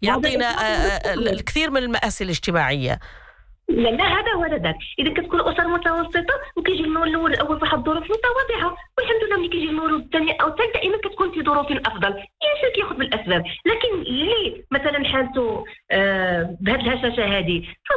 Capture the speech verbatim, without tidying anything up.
يعطينا الكثير من المآسي الاجتماعية. لا لا هذا ولا ذاك. اذا كتكون اسر متوسطه وكيجي النور الاول الاول واحد الظروف متواضعه، والحمد لله ملي كيجي النور الثاني او الثالث دائما كتكون في ظروف افضل، يعني كياخذ بالاسباب. لكن اللي مثلا حالته آه بهذه الهشاشه هذه